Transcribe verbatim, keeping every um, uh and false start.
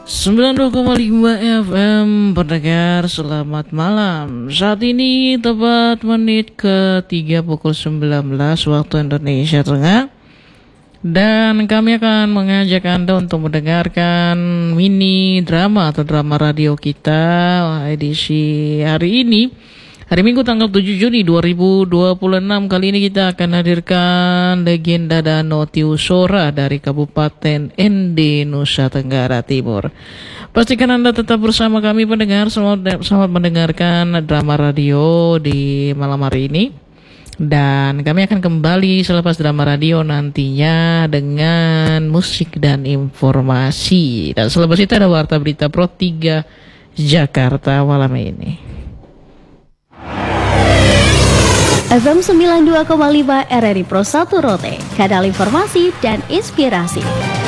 sembilan puluh dua koma lima F M pendengar, selamat malam. Saat ini tepat menit ketiga pukul sembilan belas waktu Indonesia Tengah. Dan kami akan mengajak Anda untuk mendengarkan mini drama atau drama radio kita edisi hari ini, hari Minggu tanggal tujuh Juni dua ribu dua puluh enam. Kali ini kita akan hadirkan legenda Danau Tiusora dari Kabupaten N D, Nusa Tenggara Timur. Pastikan Anda tetap bersama kami pendengar, selamat, selamat mendengarkan drama radio di malam hari ini. Dan kami akan kembali selepas drama radio nantinya dengan musik dan informasi. Dan selepas itu ada Warta Berita Pro tiga Jakarta malam ini. F M sembilan puluh dua koma lima R R I Pro satu Rote, kanal informasi dan inspirasi.